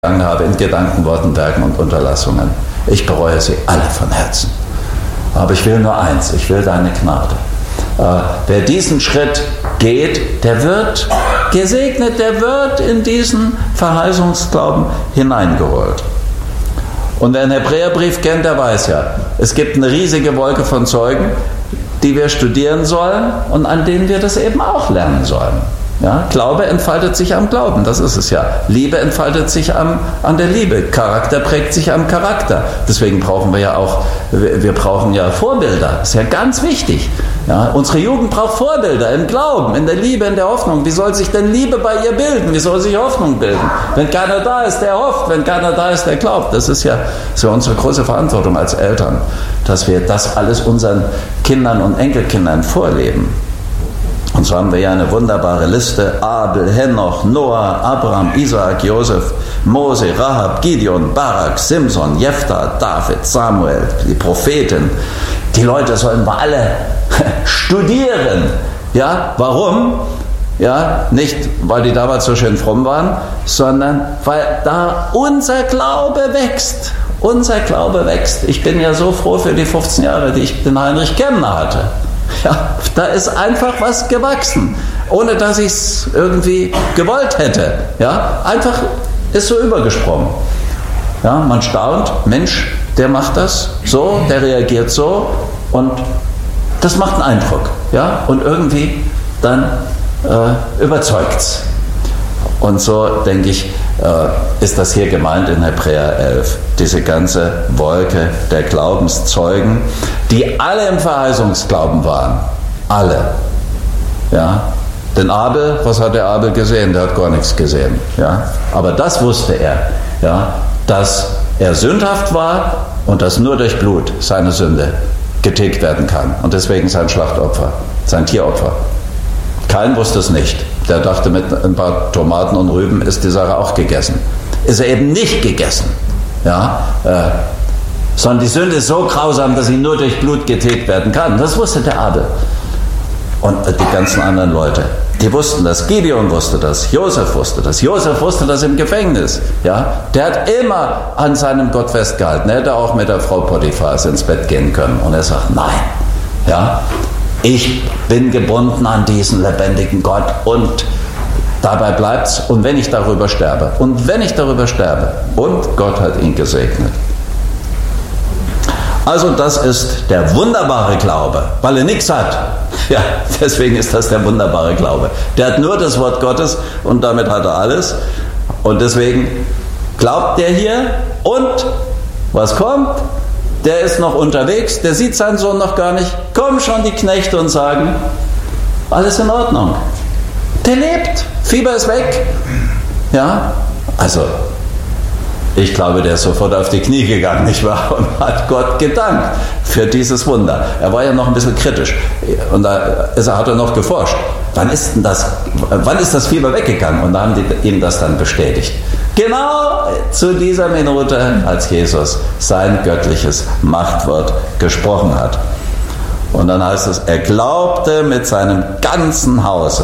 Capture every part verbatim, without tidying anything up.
habe in Gedanken, Worten, Werken und Unterlassungen. Ich bereue sie alle von Herzen. Aber ich will nur eins, ich will deine Gnade. Äh, wer diesen Schritt geht, der wird gesegnet, der wird in diesen Verheißungsglauben hineingeholt. Und wer den Hebräerbrief kennt, der weiß ja, es gibt eine riesige Wolke von Zeugen, die wir studieren sollen und an denen wir das eben auch lernen sollen. Ja, Glaube entfaltet sich am Glauben, das ist es ja. Liebe entfaltet sich am, an der Liebe. Charakter prägt sich am Charakter. Deswegen brauchen wir ja auch, wir, wir brauchen ja Vorbilder. Das ist ja ganz wichtig. Ja, unsere Jugend braucht Vorbilder im Glauben, in der Liebe, in der Hoffnung. Wie soll sich denn Liebe bei ihr bilden? Wie soll sich Hoffnung bilden? Wenn keiner da ist, der hofft. Wenn keiner da ist, der glaubt. Das ist ja, das ist ja unsere große Verantwortung als Eltern, dass wir das alles unseren Kindern und Enkelkindern vorleben. Und so haben wir ja eine wunderbare Liste: Abel, Henoch, Noah, Abraham, Isaak, Josef, Mose, Rahab, Gideon, Barak, Simson, Jephthah, David, Samuel, die Propheten. Die Leute sollen wir alle studieren. Ja, warum? Ja, nicht, weil die damals so schön fromm waren, sondern weil da unser Glaube wächst. Unser Glaube wächst. Ich bin ja so froh für die fünfzehn Jahre, die ich den Heinrich Kemner hatte. Ja, da ist einfach was gewachsen, ohne dass ich es irgendwie gewollt hätte. Ja, einfach ist so übergesprungen. Ja, man staunt, Mensch, der macht das so, der reagiert so und das macht einen Eindruck. Ja, und irgendwie dann äh, überzeugt's. Und so, denke ich, äh, ist das hier gemeint in Hebräer elf. Diese ganze Wolke der Glaubenszeugen, die alle im Verheißungsglauben waren. Alle. Ja. Denn Abel, was hat der Abel gesehen? Der hat gar nichts gesehen. Ja. Aber das wusste er, ja, dass er sündhaft war und dass nur durch Blut seine Sünde getilgt werden kann. Und deswegen sein Schlachtopfer, sein Tieropfer. Kain wusste es nicht. Der dachte, mit ein paar Tomaten und Rüben ist die Sache auch gegessen. Ist er eben nicht gegessen. Ja, äh, sondern die Sünde ist so grausam, dass sie nur durch Blut getilgt werden kann. Das wusste der Abel. Und äh, die ganzen anderen Leute, die wussten das. Gideon wusste das. Josef wusste das. Josef wusste das im Gefängnis. Ja, der hat immer an seinem Gott festgehalten. Er hätte auch mit der Frau Potiphars ins Bett gehen können. Und er sagt, nein. Ja, ich bin gebunden an diesen lebendigen Gott und dabei bleibt's. Und wenn ich darüber sterbe, und wenn ich darüber sterbe, und Gott hat ihn gesegnet. Also das ist der wunderbare Glaube, weil er nichts hat. Ja, deswegen ist das der wunderbare Glaube. Der hat nur das Wort Gottes und damit hat er alles. Und deswegen glaubt der hier und was kommt? Der ist noch unterwegs, der sieht seinen Sohn noch gar nicht. Kommen schon die Knechte und sagen, alles in Ordnung. Der lebt, Fieber ist weg. Ja, also ich glaube, der ist sofort auf die Knie gegangen, nicht wahr? Und hat Gott gedankt für dieses Wunder. Er war ja noch ein bisschen kritisch und da ist er, hat er noch geforscht. Wann ist denn das, wann ist das Fieber weggegangen? Und da haben die ihm das dann bestätigt. Genau zu dieser Minute, als Jesus sein göttliches Machtwort gesprochen hat. Und dann heißt es, er glaubte mit seinem ganzen Hause.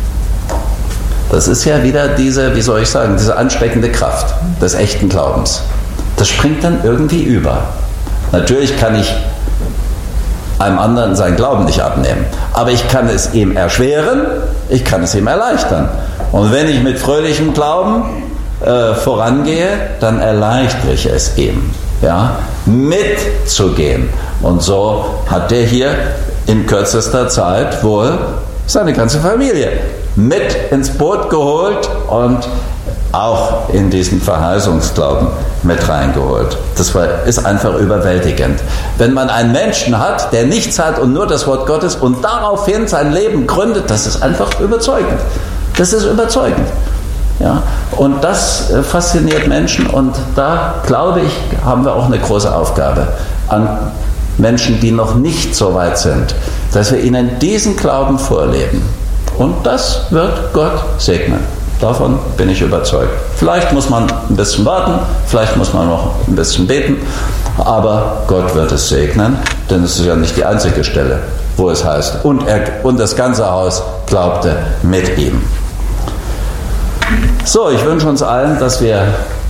Das ist ja wieder diese, wie soll ich sagen, diese ansteckende Kraft des echten Glaubens. Das springt dann irgendwie über. Natürlich kann ich einem anderen seinen Glauben nicht abnehmen, aber ich kann es ihm erschweren, ich kann es ihm erleichtern. Und wenn ich mit fröhlichem Glauben äh, vorangehe, dann erleichtere ich es ihm, ja, mitzugehen. Und so hat der hier in kürzester Zeit wohl seine ganze Familie mit ins Boot geholt und auch in diesen Verheißungsglauben mit reingeholt. Das war, ist einfach überwältigend. Wenn man einen Menschen hat, der nichts hat und nur das Wort Gottes und daraufhin sein Leben gründet, das ist einfach überzeugend. Das ist überzeugend. Ja? Und das äh, fasziniert Menschen und da, glaube ich, haben wir auch eine große Aufgabe an Menschen, die noch nicht so weit sind, dass wir ihnen diesen Glauben vorleben. Und das wird Gott segnen. Davon bin ich überzeugt. Vielleicht muss man ein bisschen warten, vielleicht muss man noch ein bisschen beten, aber Gott wird es segnen, denn es ist ja nicht die einzige Stelle, wo es heißt, und, er, und das ganze Haus glaubte mit ihm. So, ich wünsche uns allen, dass wir